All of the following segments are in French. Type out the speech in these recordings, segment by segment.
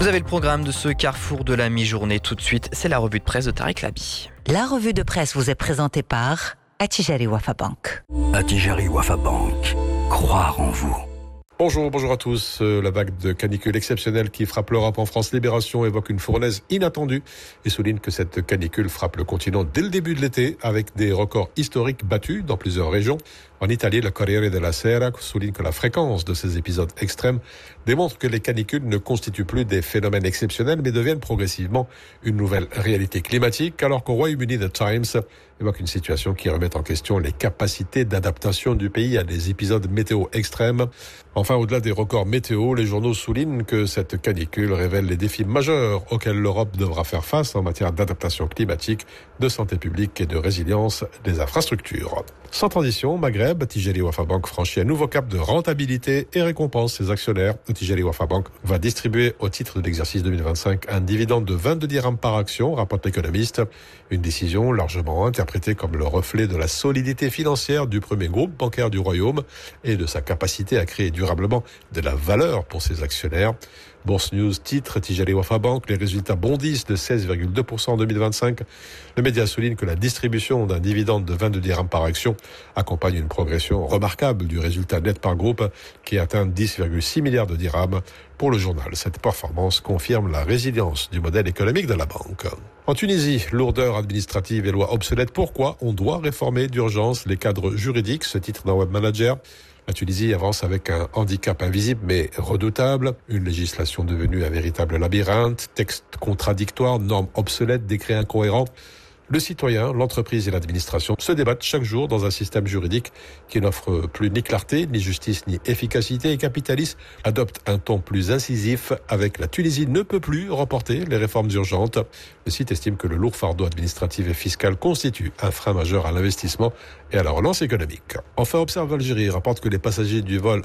Vous avez le programme de ce carrefour de la mi-journée. Tout de suite, c'est la revue de presse de Tariq Labi. La revue de presse vous est présentée par Attijari Wafa Bank. Attijari Wafa Bank. Croire en vous. Bonjour à tous. La vague de canicule exceptionnelle qui frappe l'Europe en France, Libération évoque une fournaise inattendue et souligne que cette canicule frappe le continent dès le début de l'été avec des records historiques battus dans plusieurs régions. En Italie, le Corriere della Sera souligne que la fréquence de ces épisodes extrêmes démontre que les canicules ne constituent plus des phénomènes exceptionnels mais deviennent progressivement une nouvelle réalité climatique, alors qu'au Royaume-Uni, The Times évoque une situation qui remet en question les capacités d'adaptation du pays à des épisodes météo extrêmes. Enfin, au-delà des records météo, les journaux soulignent que cette canicule révèle les défis majeurs auxquels l'Europe devra faire face en matière d'adaptation climatique, de santé publique et de résilience des infrastructures. Sans transition, Maghreb, Attijari Wafa Bank franchit un nouveau cap de rentabilité et récompense ses actionnaires. Attijari Wafa Bank va distribuer au titre de l'exercice 2025 un dividende de 22 dirhams par action, rapporte l'économiste. Une décision largement interprétée comme le reflet de la solidité financière du premier groupe bancaire du Royaume et de sa capacité à créer durablement de la valeur pour ses actionnaires. Bourse News titre Attijari Wafa Bank, les résultats bondissent de 16,2% en 2025. Le média souligne que la distribution d'un dividende de 22 dirhams par action accompagne une progression remarquable du résultat net par groupe qui atteint 10,6 milliards de dirhams. Pour le journal, cette performance confirme la résilience du modèle économique de la banque. En Tunisie, lourdeur administrative et lois obsolètes. Pourquoi on doit réformer d'urgence les cadres juridiques, ce titre d'un web manager. La Tunisie avance avec un handicap invisible mais redoutable, une législation devenue un véritable labyrinthe, textes contradictoires, normes obsolètes, décrets incohérents. Le citoyen, l'entreprise et l'administration se débattent chaque jour dans un système juridique qui n'offre plus ni clarté, ni justice, ni efficacité et Capitalis adopte un ton plus incisif avec la Tunisie ne peut plus reporter les réformes urgentes. Le site estime que le lourd fardeau administratif et fiscal constitue un frein majeur à l'investissement et à la relance économique. Enfin, Observe Algérie rapporte que les passagers du vol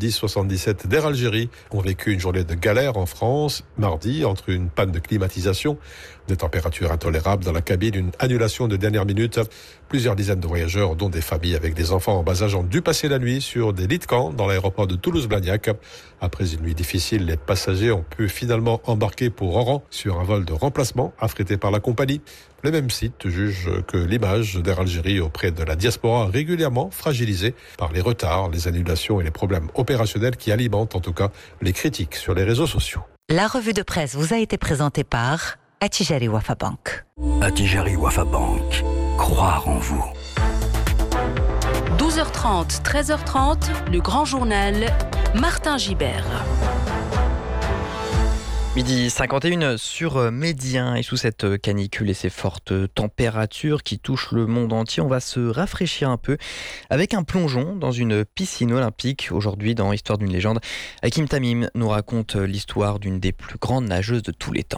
AH1077 d'Air Algérie ont vécu une journée de galère en France mardi entre une panne de climatisation, des températures intolérables dans la cabine, une annulation de dernière minute. Plusieurs dizaines de voyageurs, dont des familles avec des enfants en bas âge, ont dû passer la nuit sur des lits de camp dans l'aéroport de Toulouse-Blagnac. Après une nuit difficile, les passagers ont pu finalement embarquer pour Oran sur un vol de remplacement affrété par la compagnie. Le même site juge que l'image d'Air Algérie auprès de la diaspora régulièrement fragilisée par les retards, les annulations et les problèmes opérationnels qui alimentent en tout cas les critiques sur les réseaux sociaux. La revue de presse vous a été présentée par Attijari Wafa Bank. Attijari Wafa Bank. Croire en vous. 12h30, 13h30, le grand journal, Martin Gibert. Midi 51 sur Médien et sous cette canicule et ces fortes températures qui touchent le monde entier, on va se rafraîchir un peu avec un plongeon dans une piscine olympique. Aujourd'hui, dans Histoire d'une légende, Hakim Tamim nous raconte l'histoire d'une des plus grandes nageuses de tous les temps.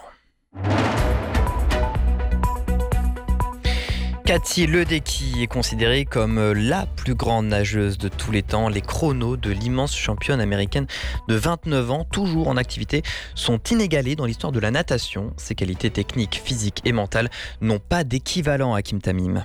Cathy Ledecky est considérée comme la plus grande nageuse de tous les temps. Les chronos de l'immense championne américaine de 29 ans, toujours en activité, sont inégalés dans l'histoire de la natation. Ses qualités techniques, physiques et mentales n'ont pas d'équivalent à Hakim Tamim.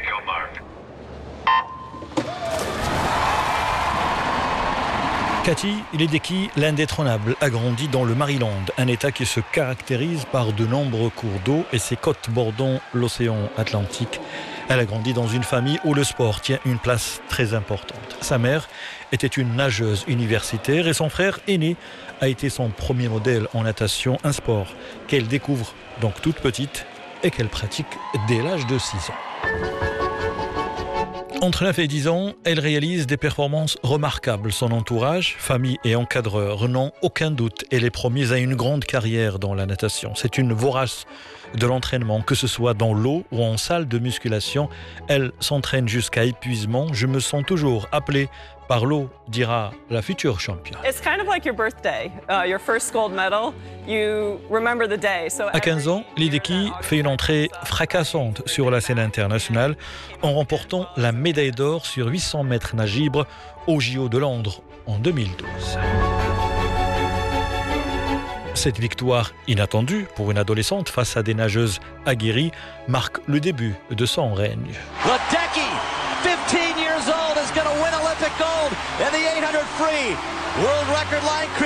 Cathy Ledecky, l'indétrônable, a grandi dans le Maryland, un état qui se caractérise par de nombreux cours d'eau et ses côtes bordant l'océan Atlantique. Elle a grandi dans une famille où le sport tient une place très importante. Sa mère était une nageuse universitaire et son frère aîné a été son premier modèle en natation, un sport qu'elle découvre donc toute petite et qu'elle pratique dès l'âge de 6 ans. Entre 9 et 10 ans, elle réalise des performances remarquables. Son entourage, famille et encadreurs n'ont aucun doute. Elle est promise à une grande carrière dans la natation. C'est une vorace de l'entraînement, que ce soit dans l'eau ou en salle de musculation. Elle s'entraîne jusqu'à épuisement. Je me sens toujours appelée par l'eau, dira la future championne. It's kind of like your birthday, your first gold medal. You remember the day. À 15 ans, Ledecky fait une entrée fracassante sur la scène internationale en remportant la médaille d'or sur 800 mètres nage libre au JO de Londres en 2012. Cette victoire inattendue pour une adolescente face à des nageuses aguerries marque le début de son règne. Ledecky, 15 years old, is going to win Olympic gold in the 800 free. World record line